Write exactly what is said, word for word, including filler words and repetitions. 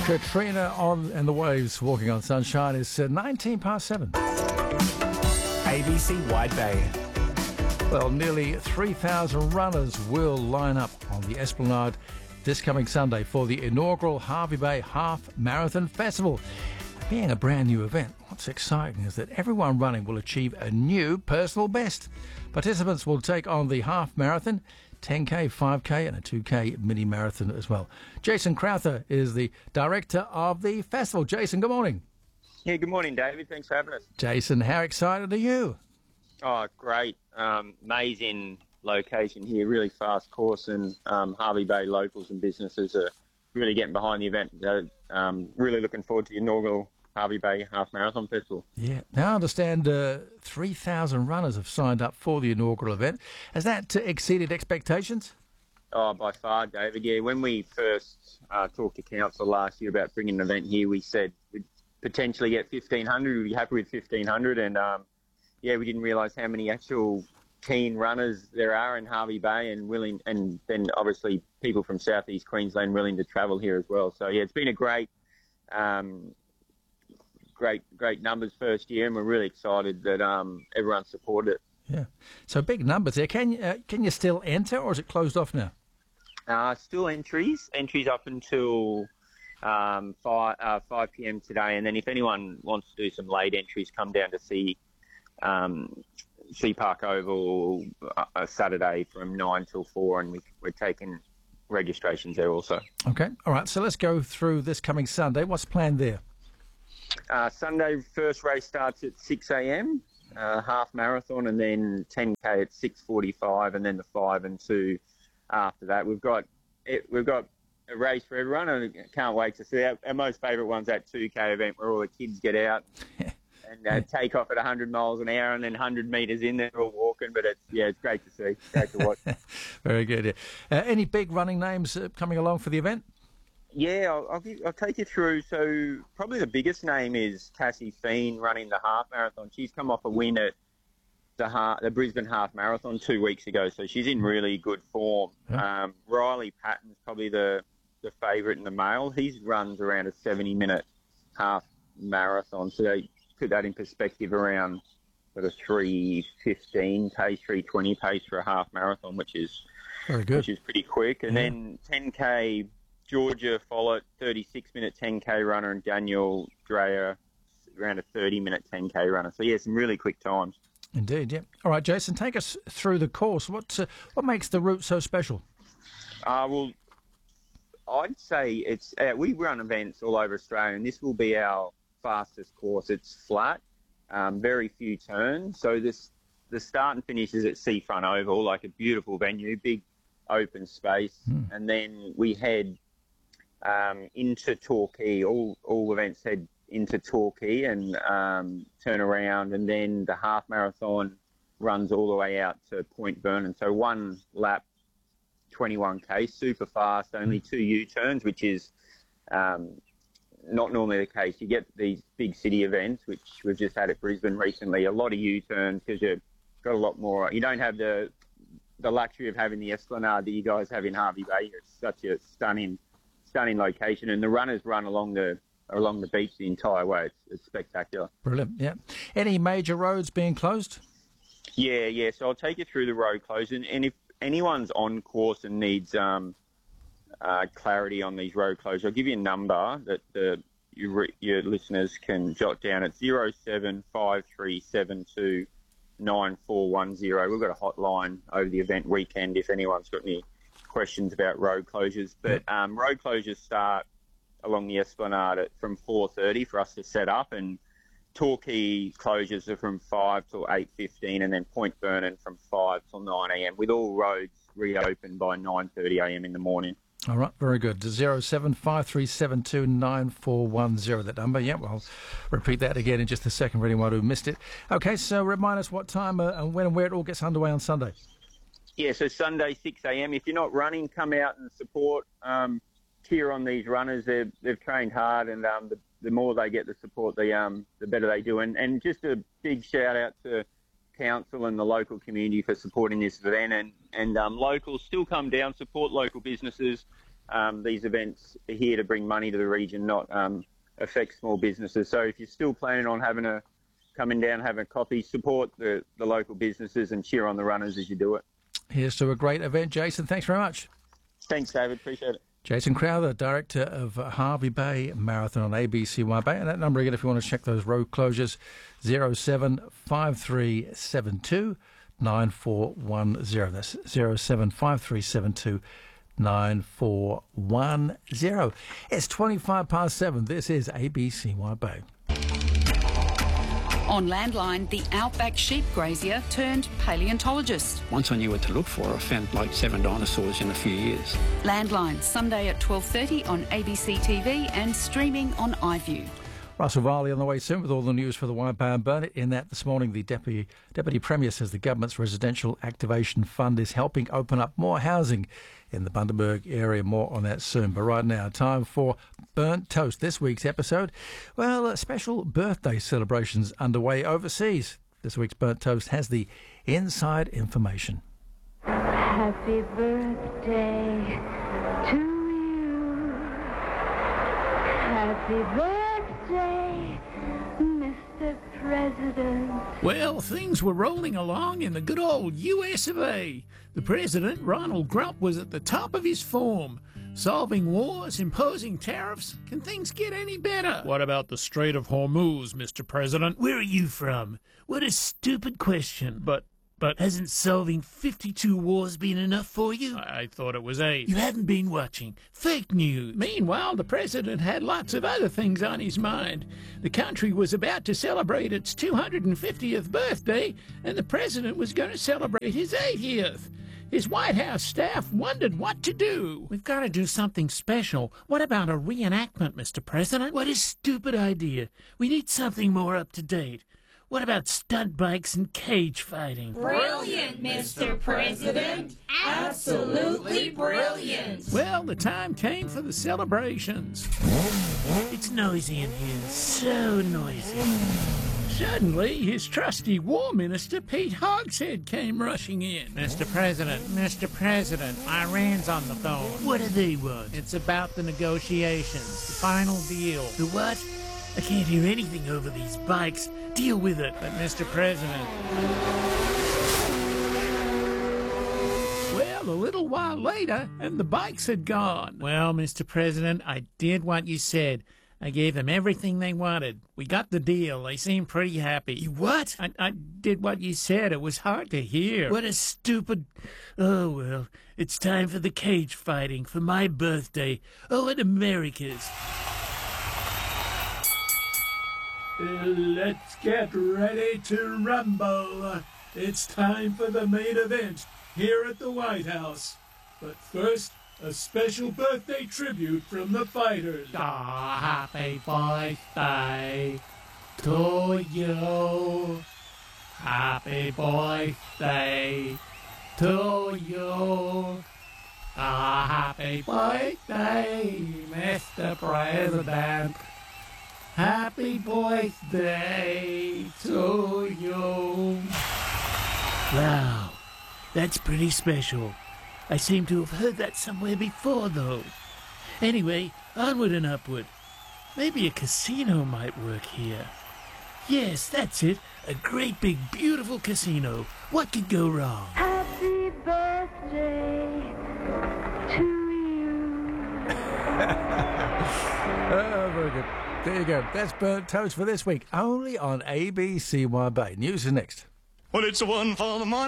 Katrina on and the waves walking on sunshine is uh, nineteen past seven. A B C Wide Bay. Well, nearly three thousand runners will line up on the Esplanade this coming Sunday for the inaugural Hervey Bay Half Marathon Festival. Being a brand new event, what's exciting is that everyone running will achieve a new personal best. Participants will take on the half marathon, ten K, five K and a two K mini marathon as well. Jason Crowther is the director of the festival. Jason, good morning. Yeah, good morning, David. Thanks for having us. Jason, how excited are you? Oh, great. Um, amazing location here, really fast course, and um, Hervey Bay locals and businesses are really getting behind the event. So, um, really looking forward to the inaugural Hervey Bay Half Marathon Festival. Yeah. Now I understand uh, three thousand runners have signed up for the inaugural event. Has that uh, exceeded expectations? Oh, by far, David. Yeah, when we first uh, talked to council last year about bringing an event here, we said we'd potentially get fifteen hundred. We'd be happy with fifteen hundred. And, um, yeah, we didn't realise how many actual keen runners there are in Hervey Bay, and willing, and then obviously people from southeast Queensland willing to travel here as well. So, yeah, it's been a great... Um, Great, great numbers first year, and we're really excited that um, everyone supported it. Yeah, so big numbers there. Can uh, can you still enter, or is it closed off now? Uh, still entries, entries up until um, five uh, five p m today, and then if anyone wants to do some late entries, come down to see um, Sea Park Oval uh, Saturday from nine till four, and we, we're taking registrations there also. Okay, all right. So let's go through this coming Sunday. What's planned there? Uh, Sunday, first race starts at six a m, uh, half marathon, and then ten K at six forty-five, and then the five and two after that. We've got it, we've got a race for everyone, and I can't wait to see. Our, our most favourite one's that two K event where all the kids get out and uh, take off at one hundred miles an hour, and then one hundred metres in, they're all walking. But it's yeah, it's great to see, great to watch. Very good. Yeah. Uh, any big running names uh, coming along for the event? Yeah, I'll, I'll, give, I'll take you through. So probably the biggest name is Cassie Feen running the half marathon. She's come off a win at the, half, the Brisbane Half Marathon two weeks ago, so she's in really good form. Yeah. Um, Riley Patton's probably the, the favourite in the male. He runs around a seventy-minute half marathon, so they put that in perspective around sort of three fifteen pace, three twenty pace for a half marathon, which is very good, which is pretty quick. And yeah. Then ten K. Georgia Follett, thirty-six minute ten K runner, and Daniel Dreyer, around a thirty minute ten K runner. So, yeah, some really quick times. Indeed, yeah. All right, Jason, take us through the course. What, uh, what makes the route so special? Uh, well, I'd say it's uh, we run events all over Australia, and this will be our fastest course. It's flat, um, very few turns. So this the start and finish is at Seafront Oval, like a beautiful venue, big open space. Mm. And then we head... Um, into Torquay. All all events head into Torquay and um, turn around, and then the half marathon runs all the way out to Point Vernon. So one lap, twenty-one K, super fast, only two U-turns, which is um, not normally the case. You get these big city events, which we've just had at Brisbane recently, a lot of U-turns because you've got a lot more. You don't have the the luxury of having the Esplanade that you guys have in Hervey Bay. It's such a stunning stunning location, and the runners run along the along the beach the entire way. It's, it's spectacular. Brilliant, yeah. Any major roads being closed? Yeah, yeah. So I'll take you through the road closure, and, and if anyone's on course and needs um, uh, clarity on these road closures, I'll give you a number that the your, your listeners can jot down. It's zero seven five three seven two nine four one zero. We've got a hotline over the event weekend if anyone's got any questions about road closures, but um, road closures start along the Esplanade at, from four thirty for us to set up, and Torquay closures are from five till eight fifteen, and then Point Vernon from five till nine a m, with all roads reopened by nine thirty a m in the morning. All right, very good. zero seven five three seven two nine four one zero, that number. Yeah, well, I'll repeat that again in just a second for anyone who missed it. Okay, so remind us what time uh, and when and where it all gets underway on Sunday. Yeah, so Sunday, six a m. If you're not running, come out and support, um, cheer on these runners. They've, they've trained hard, and um, the, the more they get the support, the um, the better they do. And, and just a big shout-out to council and the local community for supporting this event. And, and um, locals still come down, support local businesses. um, these events are here to bring money to the region, not um, affect small businesses. So if you're still planning on having a coming down, having a coffee, support the, the local businesses and cheer on the runners as you do it. Here's to a great event, Jason. Thanks very much. Thanks, David. Appreciate it. Jason Crowther, Director of Harvey Bay Marathon on A B C Wide Bay. And that number again, if you want to check those road closures, zero seven five three seven two nine four one zero. That's zero seven five three seven two nine four one zero. It's twenty-five past seven. This is A B C Wide Bay. On Landline, the outback sheep grazier turned paleontologist. Once I knew what to look for, I found like seven dinosaurs in a few years. Landline, Sunday at twelve thirty on A B C T V and streaming on iView. Russell Varley on the way soon with all the news for the Wide Bay and Burnett. In that this morning, the Deputy, Deputy Premier says the government's Residential Activation Fund is helping open up more housing in the Bundaberg area. More on that soon. But right now, time for Burnt Toast. This week's episode, well, uh, special birthday celebrations underway overseas. This week's Burnt Toast has the inside information. Happy birthday to you. Happy birthday, Mister President. Well, things were rolling along in the good old U S of A. The President, Ronald Grump, was at the top of his form. Solving wars, imposing tariffs. Can things get any better? What about the Strait of Hormuz, Mister President? Where are you from? What a stupid question. But, but... Hasn't solving fifty-two wars been enough for you? I thought it was eight. You haven't been watching. Fake news. Meanwhile, the President had lots of other things on his mind. The country was about to celebrate its two hundred fiftieth birthday, and the President was going to celebrate his eightieth. His White House staff wondered what to do. We've got to do something special. What about a reenactment, Mister President? What a stupid idea. We need something more up to date. What about stunt bikes and cage fighting? Brilliant, Mister President. Absolutely brilliant. Well, the time came for the celebrations. It's noisy in here. So noisy. Suddenly, his trusty War Minister, Pete Hogshead, came rushing in. Mister President, Mister President, Iran's on the phone. What do they want? It's about the negotiations, the final deal. The what? I can't hear anything over these bikes. Deal with it. But, Mister President... Well, a little while later, and the bikes had gone. Well, Mister President, I did what you said. I gave them everything they wanted. We got the deal. They seemed pretty happy. You what? I, I did what you said. It was hard to hear. What a stupid... Oh, well, it's time for the cage fighting for my birthday. Oh, and America's. Let's get ready to rumble. It's time for the main event here at the White House. But first, a special birthday tribute from the fighters. Ah, happy birthday to you. Happy birthday to you. Ah, happy birthday, Mister President. Happy birthday to you. Wow, that's pretty special. I seem to have heard that somewhere before, though. Anyway, onward and upward. Maybe a casino might work here. Yes, that's it. A great big beautiful casino. What could go wrong? Happy birthday to you. Oh, very good. There you go. That's Burnt Toast for this week, only on A B C Wide Bay. News is next. Well, it's the one for the money.